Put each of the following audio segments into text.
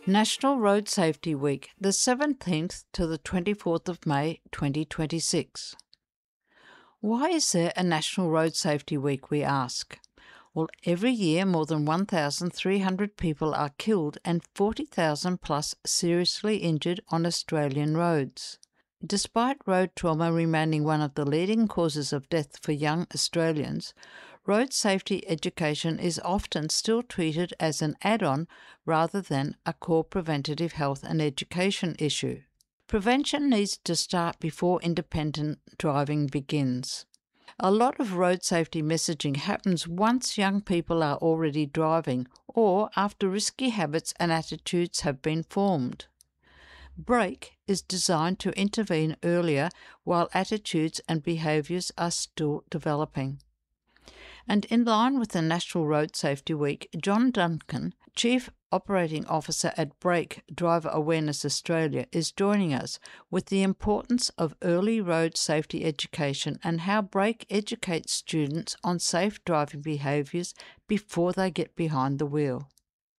National Road Safety Week, the 17th to the 24th of May 2026. Why is there a National Road Safety Week, we ask? Well, every year more than 1,300 people are killed and 40,000 plus seriously injured on Australian roads. Despite road trauma remaining one of the leading causes of death for young Australians, road safety education is often still treated as an add-on rather than a core preventative health and education issue. Prevention needs to start before independent driving begins. A lot of road safety messaging happens once young people are already driving or after risky habits and attitudes have been formed. Brake is designed to intervene earlier while attitudes and behaviours are still developing. And in line with the National Road Safety Week, John Duncan, Chief Operating Officer at Brake Driver Awareness Australia, is joining us with the importance of early road safety education and how Brake educates students on safe driving behaviours before they get behind the wheel.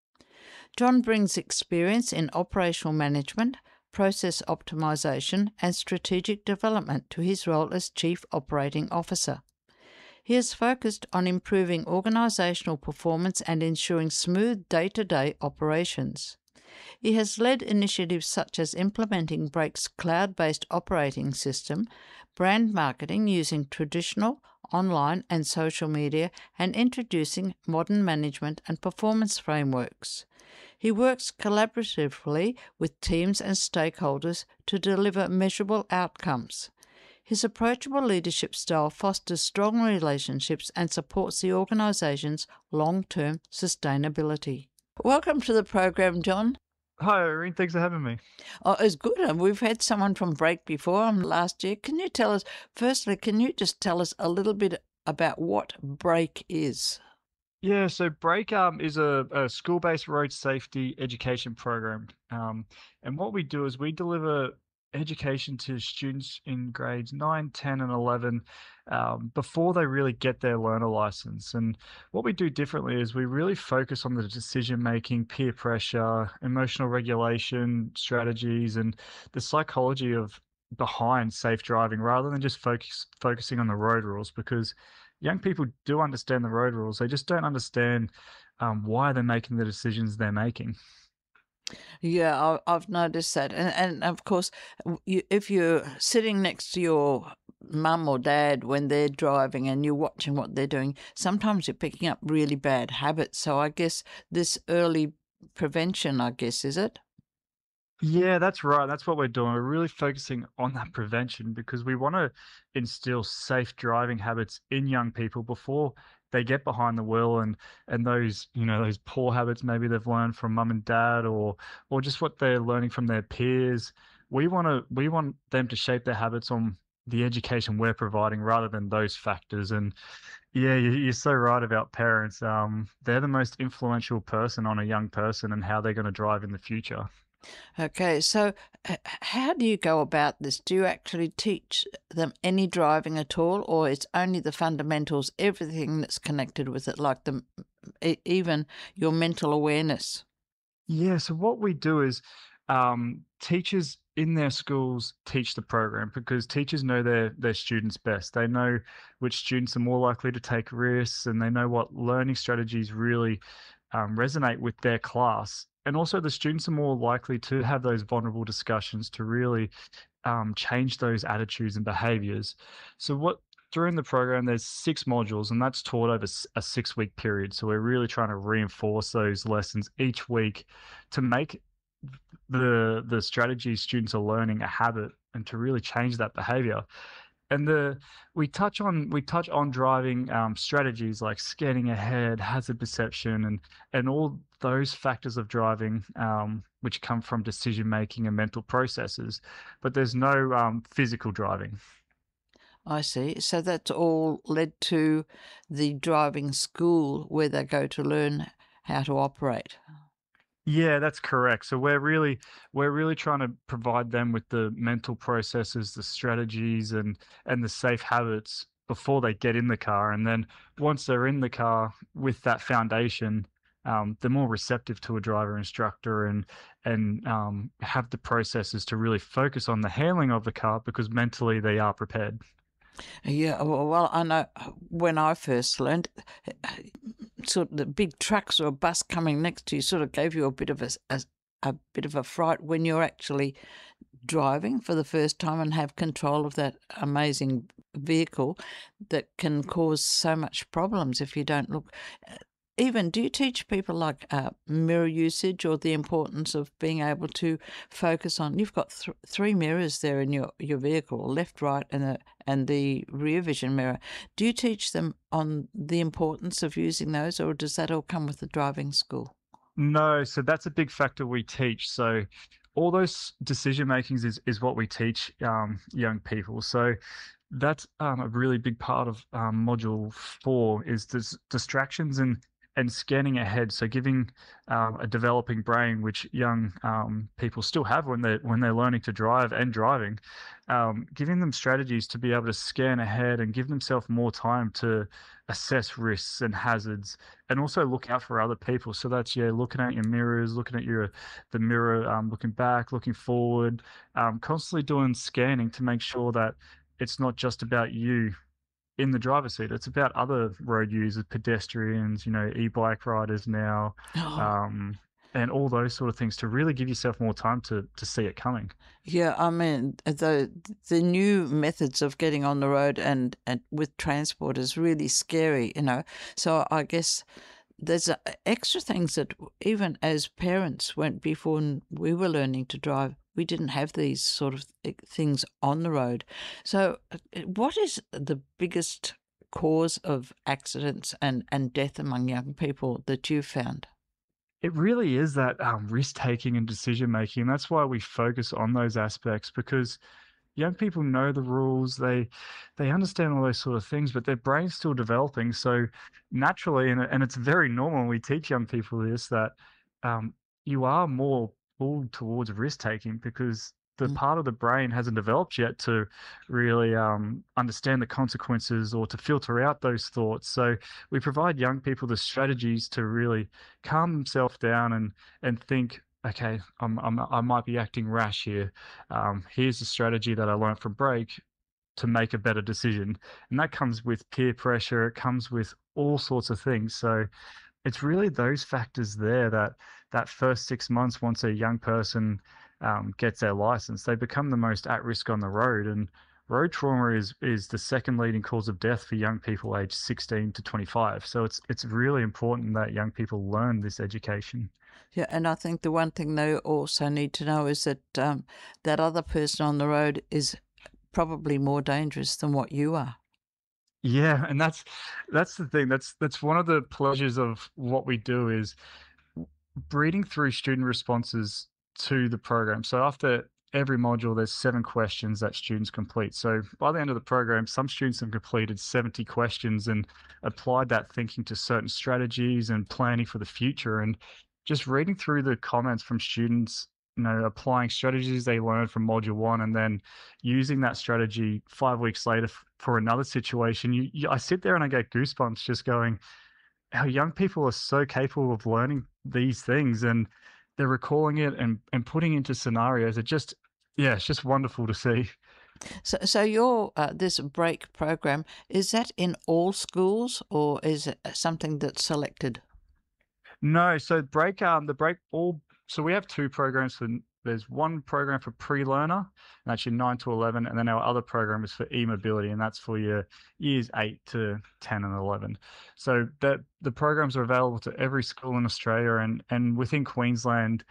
John brings experience in operational management, process optimisation and strategic development to his role as Chief Operating Officer. He is focused on improving organisational performance and ensuring smooth day-to-day operations. He has led initiatives such as implementing Brake's cloud-based operating system, brand marketing using traditional, online and social media, and introducing modern management and performance frameworks. He works collaboratively with teams and stakeholders to deliver measurable outcomes. His approachable leadership style fosters strong relationships and supports the organisation's long-term sustainability. Welcome to the program, John. Hi, Irene. Thanks for having me. Oh, it's good. And we've had someone from Brake before last year. Can you tell us, firstly, can you just tell us a little bit about what Brake is? Yeah, so Brake is a school-based road safety education program. And what we do is we deliver education to students in grades 9, 10, and 11 before they really get their learner license. And what we do differently is we really focus on the decision-making, peer pressure, emotional regulation strategies, and the psychology of behind safe driving rather than just focusing on the road rules, because young people do understand the road rules. They just don't understand why they're making the decisions they're making. Yeah, I've noticed that. And of course, if you're sitting next to your mum or dad when they're driving and you're watching what they're doing, sometimes you're picking up really bad habits. So I guess this early prevention, is it? Yeah, that's right. That's what we're doing. We're really focusing on that prevention because we want to instill safe driving habits in young people before they get behind the wheel and those, those poor habits maybe they've learned from mum and dad or just what they're learning from their peers. We want them to shape their habits on the education we're providing rather than those factors. And yeah, you're so right about parents. They're the most influential person on a young person and how they're going to drive in the future. Okay, so how do you go about this? Do you actually teach them any driving at all, or it's only the fundamentals, everything that's connected with it, like even your mental awareness? Yeah, so what we do is teachers in their schools teach the program because teachers know their students best. They know which students are more likely to take risks, and they know what learning strategies really resonate with their class. And also, the students are more likely to have those vulnerable discussions to really change those attitudes and behaviors. So, what during the program, there's 6 modules, and that's taught over a 6-week period. So, we're really trying to reinforce those lessons each week to make the strategies students are learning a habit and to really change that behavior. And we touch on driving strategies like scanning ahead, hazard perception, and all those factors of driving, which come from decision making and mental processes. But there's no physical driving. I see. So that's all led to the driving school where they go to learn how to operate. Yeah, that's correct. So we're really trying to provide them with the mental processes, the strategies, and the safe habits before they get in the car. And then once they're in the car with that foundation, they're more receptive to a driver instructor and have the processes to really focus on the handling of the car because mentally they are prepared. Yeah, well, I know when I first learned, sort of the big trucks or a bus coming next to you sort of gave you a bit of a bit of a fright when you're actually driving for the first time and have control of that amazing vehicle that can cause so much problems if you don't look. Even, do you teach people like mirror usage or the importance of being able to focus on? You've got three mirrors there in your vehicle, left, right, and the rear vision mirror. Do you teach them on the importance of using those, or does that all come with the driving school? No, so that's a big factor we teach. So all those decision makings is what we teach young people. So that's a really big part of module 4 is distractions and scanning ahead. So giving a developing brain, which young people still have when they're learning to drive and driving, giving them strategies to be able to scan ahead and give themselves more time to assess risks and hazards, and also look out for other people. So that's looking at your mirrors, looking at the mirror, looking back, looking forward, constantly doing scanning to make sure that it's not just about you in the driver's seat. It's about other road users, pedestrians, e-bike riders now, Oh, um, and all those sort of things to really give yourself more time to see it coming. yeah. I mean, the new methods of getting on the road and with transport is really scary. So I guess there's extra things that even as parents, when before we were learning to drive, we didn't have these sort of things on the road. So what is the biggest cause of accidents and death among young people that you've found? It really is that risk taking and decision making. That's why we focus on those aspects because young people know the rules, they understand all those sort of things, but their brain's still developing. So naturally, and it's very normal. We teach young people this that um, you are more pulled towards risk taking because the Mm. part of the brain hasn't developed yet to really understand the consequences or to filter out those thoughts. So we provide young people the strategies to really calm themselves down and think, okay, I might be acting rash here. Here's a strategy that I learned from break to make a better decision. And that comes with peer pressure, it comes with all sorts of things. So it's really those factors there that first 6 months, once a young person gets their license, they become the most at risk on the road. And road trauma is the second leading cause of death for young people aged 16 to 25. So it's really important that young people learn this education. Yeah, and I think the one thing they also need to know is that that other person on the road is probably more dangerous than what you are. Yeah, and that's the thing. That's one of the pleasures of what we do is reading through student responses to the program. So after every module, there's 7 questions that students complete. So by the end of the program, some students have completed 70 questions and applied that thinking to certain strategies and planning for the future. And just reading through the comments from students, applying strategies they learned from module 1 and then using that strategy 5 weeks later for another situation, I sit there and I get goosebumps just going, how young people are so capable of learning these things and they're recalling it and putting into scenarios. It's just wonderful to see. So your this break program, is that in all schools or is it something that's selected? No, so so we have 2 programs there's one program for pre-learner, and that's your 9 to 11, and then our other program is for e-mobility, and that's for your years 8 to 10 and 11. So that the programs are available to every school in Australia, and within Queensland,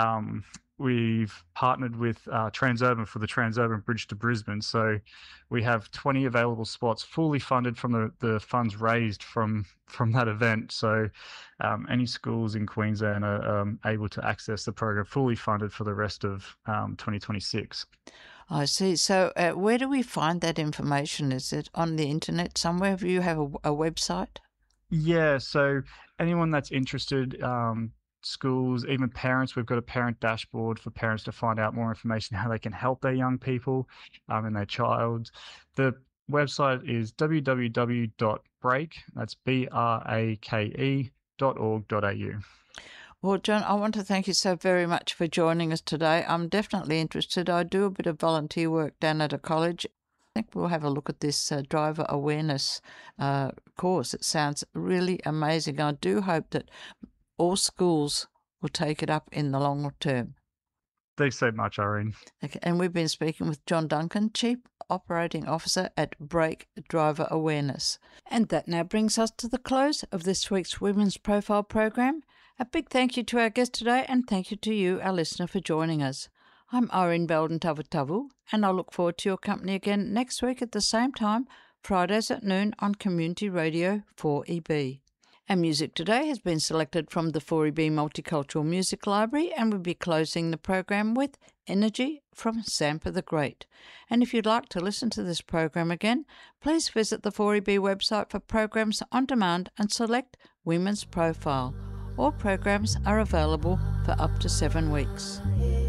we've partnered with Transurban for the Transurban Bridge to Brisbane. So we have 20 available spots, fully funded from the funds raised from that event. So any schools in Queensland are able to access the program fully funded for the rest of 2026. I see. So where do we find that information? Is it on the internet somewhere? Do you have a website? Yeah, so anyone that's interested, schools, even parents, we've got a parent dashboard for parents to find out more information how they can help their young people and their child. The website is www.brake, that's brake, Well, John, I want to thank you so very much for joining us today. I'm definitely interested. I do a bit of volunteer work down at a college. I think we'll have a look at this driver awareness course. It sounds really amazing. I do hope that all schools will take it up in the long term. Thanks so much, Irene. Okay, and we've been speaking with John Duncan, Chief Operating Officer at Break Driver Awareness. And that now brings us to the close of this week's Women's Profile program. A big thank you to our guest today, and thank you to you, our listener, for joining us. I'm Irene Belden Tavatavu, and I look forward to your company again next week at the same time, Fridays at noon on Community Radio 4EB. Our music today has been selected from the 4EB Multicultural Music Library, and we'll be closing the program with Energy from Sampa the Great. And if you'd like to listen to this program again, please visit the 4EB website for programs on demand and select Women's Profile. All programs are available for up to 7 weeks.